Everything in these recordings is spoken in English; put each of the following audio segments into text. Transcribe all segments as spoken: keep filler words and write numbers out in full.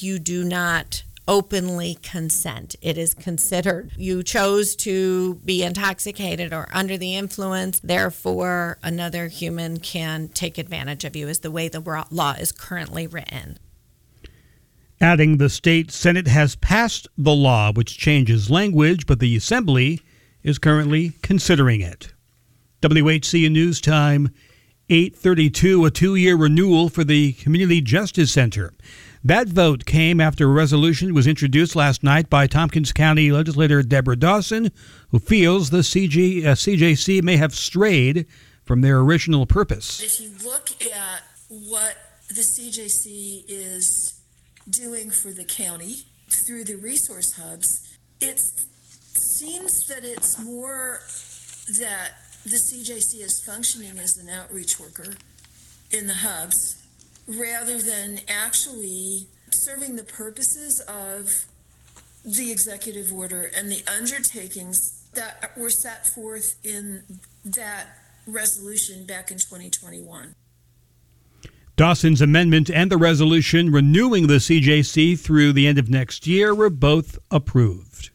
you do not openly consent. It is considered you chose to be intoxicated or under the influence, therefore another human can take advantage of you, is the way the law is currently written. Adding, the state Senate has passed the law which changes language, but the Assembly is currently considering it. W H C News Time, eight thirty-two, a two-year renewal for the Community Justice Center. That vote came after a resolution was introduced last night by Tompkins County Legislator Deborah Dawson, who feels the C G, uh, C J C may have strayed from their original purpose. If you look at what the C J C is doing for the county through the resource hubs, it seems that it's more that the C J C is functioning as an outreach worker in the hubs rather than actually serving the purposes of the executive order and the undertakings that were set forth in that resolution back in twenty twenty-one. Dawson's amendment and the resolution renewing the C J C through the end of next year were both approved.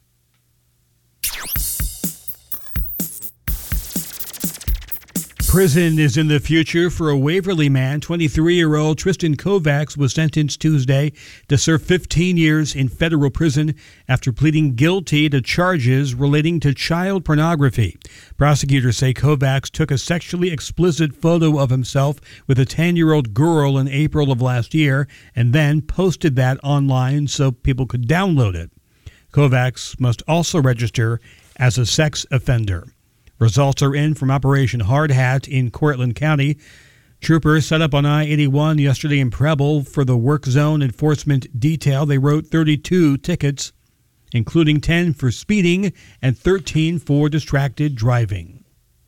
Prison is in the future for a Waverly man. twenty-three-year-old Tristan Kovacs was sentenced Tuesday to serve fifteen years in federal prison after pleading guilty to charges relating to child pornography. Prosecutors say Kovacs took a sexually explicit photo of himself with a ten-year-old girl in April of last year and then posted that online so people could download it. Kovacs must also register as a sex offender. Results are in from Operation Hard Hat in Cortland County. Troopers set up on I eighty-one yesterday in Preble for the Work Zone Enforcement Detail. They wrote thirty-two tickets, including ten for speeding and thirteen for distracted driving.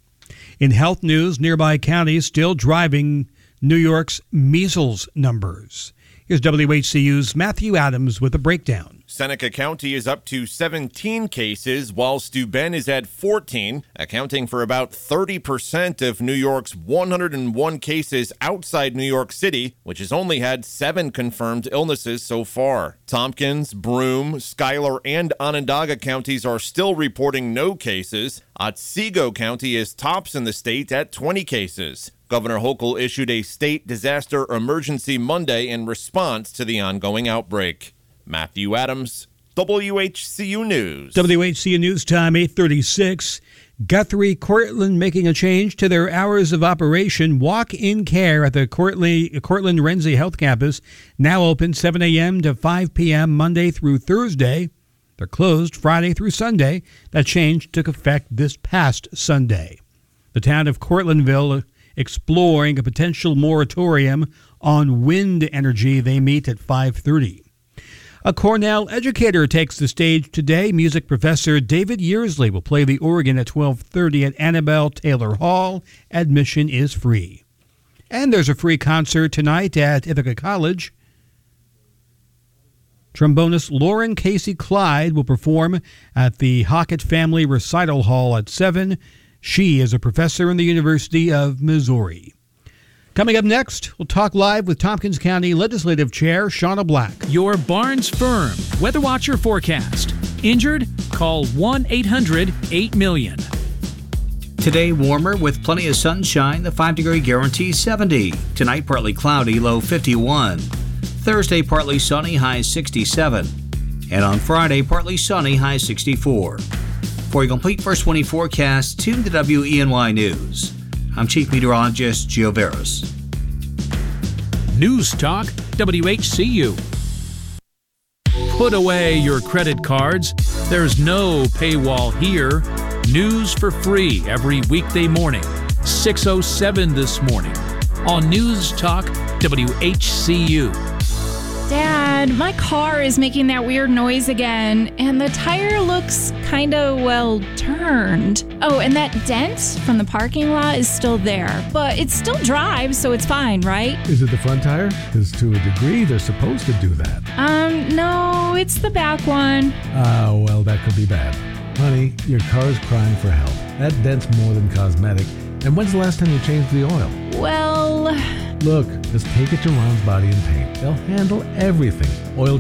In health news, nearby counties still driving New York's measles numbers. Here's W H C U's Matthew Adams with a breakdown. Seneca County is up to seventeen cases, while Steuben is at fourteen, accounting for about thirty percent of New York's one hundred one cases outside New York City, which has only had seven confirmed illnesses so far. Tompkins, Broome, Schuyler, and Onondaga counties are still reporting no cases. Otsego County is tops in the state at twenty cases. Governor Hochul issued a state disaster emergency Monday in response to the ongoing outbreak. Matthew Adams, W H C U News. W H C U News Time, eight thirty-six. Guthrie Cortland making a change to their hours of operation. Walk-in care at the Cortland, Cortland Renzi Health Campus now open seven a.m. to five p.m. Monday through Thursday. They're closed Friday through Sunday. That change took effect this past Sunday. The town of Cortlandville exploring a potential moratorium on wind energy. They meet at five thirty. A Cornell educator takes the stage today. Music professor David Yearsley will play the organ at twelve thirty at Annabelle Taylor Hall. Admission is free. And there's a free concert tonight at Ithaca College. Trombonist Lauren Casey Clyde will perform at the Hockett Family Recital Hall at seven. She is a professor in the University of Missouri. Coming up next, we'll talk live with Tompkins County Legislative Chair Shauna Black. Your Barnes Firm Weather Watcher forecast. Injured? Call one eight hundred eight million. Today warmer with plenty of sunshine, the five-degree guarantee seventy. Tonight partly cloudy, low fifty-one. Thursday partly sunny, high sixty-seven. And on Friday partly sunny, high sixty-four. For a complete first twenty forecast, tune to W E N Y News. I'm Chief Meteorologist Gio Veras. News Talk, W H C U. Put away your credit cards. There's no paywall here. News for free every weekday morning, six oh seven this morning on News Talk, W H C U. Dad, my car is making that weird noise again, and the tire looks kind of, well, turned. Oh, and that dent from the parking lot is still there, but it still drives, so it's fine, right? Is it the front tire? Because to a degree, they're supposed to do that. Um, no, it's the back one. Oh, well, that could be bad. Honey, your car's crying for help. That dent's more than cosmetic. And when's the last time you changed the oil? Well... Look, just take it to Ron's Body and Paint. They'll handle everything. Oil